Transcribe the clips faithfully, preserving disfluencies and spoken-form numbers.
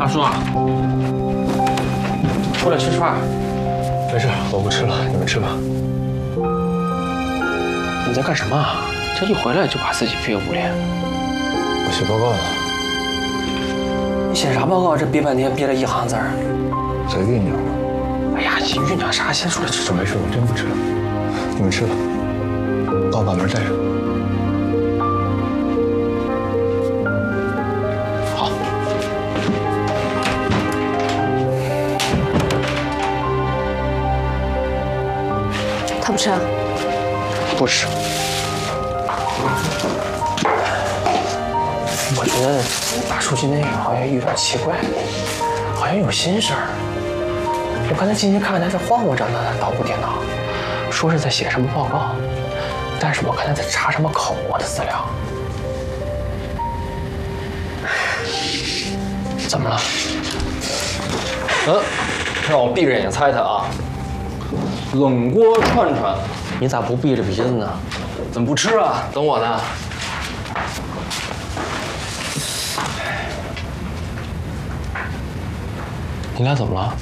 大叔啊，出来吃串。 没事，我不吃了，你们吃吧。 你在干什么啊？这一回来就把自己憋屋里。 我写报告呢。 你写啥报告？这憋半天憋了一行字儿。 在酝酿。 哎呀，你酝酿啥？先出来吃吃。 没事，我真不吃了。你们吃吧。帮我把门带上。 他不吃啊？ 不吃。我觉得大叔今天好像有点奇怪，好像有心事儿。我刚才进去看他这慌慌张张的捣鼓电脑，说是在写什么报告，但是我看他在查什么口播的资料。怎么了？嗯，让我闭着眼睛猜猜啊。 冷锅串串，你咋不闭着鼻子呢？怎么不吃啊？等我呢。你俩怎么了？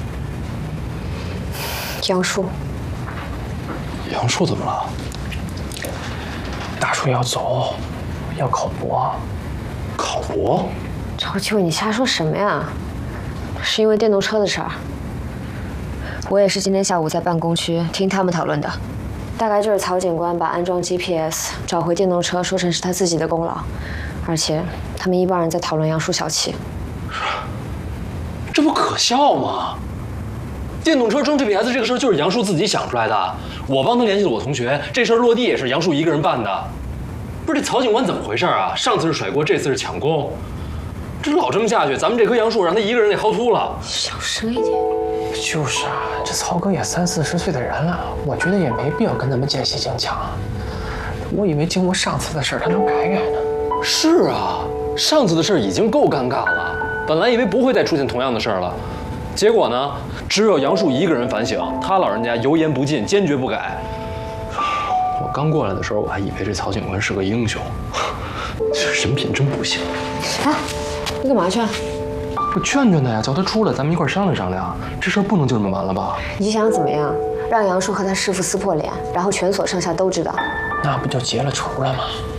杨树。 杨树怎么了？大树要走，要考博。考博？ 赵秋，你瞎说什么呀？是因为电动车的事儿。 我也是今天下午在办公区听他们讨论的，大概就是曹警官把安装 G P S、找回电动车说成是他自己的功劳，而且他们一帮人在讨论杨树小气。 这不可笑吗？电动车装 G P S 这个事儿就是杨树自己想出来的，我帮他联系了我同学，这事儿落地也是杨树一个人办的。不是这曹警官怎么回事啊？上次是甩锅，这次是抢功，这老这么下去，咱们这棵杨树让他一个人给薅秃了。 小声一点。 就是啊，这曹哥也三四十岁的人了，我觉得也没必要跟他们渐行渐强。我以为经过上次的事儿，他能改改呢。是啊，上次的事儿已经够尴尬了，本来以为不会再出现同样的事儿了，结果呢，只有杨树一个人反省，他老人家油盐不进，坚决不改。我刚过来的时候，我还以为这曹警官是个英雄，这人品真不行。 哎，你干嘛去？ 我劝劝他呀，叫他出来，咱们一块商量商量。这事儿不能就这么完了吧？ 你想怎么样？让杨树和他师傅撕破脸，然后全所上下都知道？ 那不就结了仇了吗？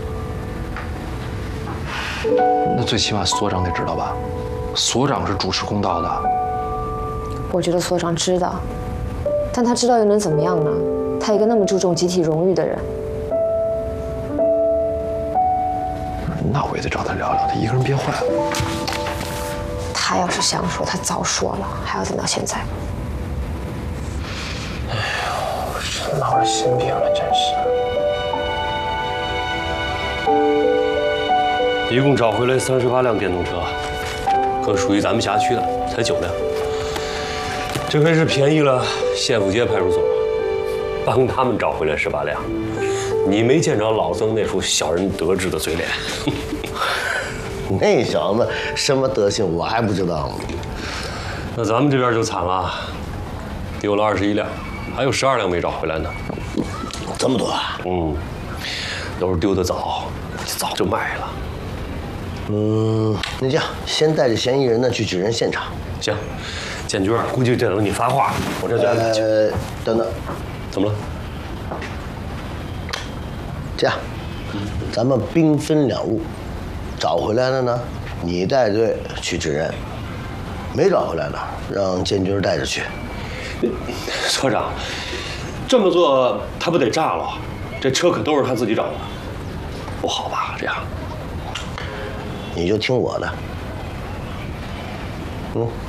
那最起码所长得知道吧？所长是主持公道的。 我觉得所长知道，但他知道又能怎么样呢？他一个那么注重集体荣誉的人。 那我也得找他聊聊，他一个人憋坏了。 他要是想说，他早说了，还要等到现在。 哎呦，真闹了心病了，真是。 一共找回来三十八辆电动车，可属于咱们辖区的才九辆。这回是便宜了县府街派出所，帮他们找回来十八辆。你没见着老曾那副小人得志的嘴脸。 那小子什么德行，我还不知道吗？ 那咱们这边就惨了，丢了二十一辆，还有十二辆没找回来呢。 这么多啊？ 嗯，都是丢得早，早就卖了。 嗯，那这样，先带着嫌疑人呢去指认现场。 行，建军，估计得等你发话，我这就安排去。 呃，等等， 怎么了？ 这样，咱们兵分两路。 找回来的呢，你带队去指认；没找回来的，让建军带着去。 所长，这么做他不得炸了？这车可都是他自己找的，不好吧？这样， 你就听我的。嗯。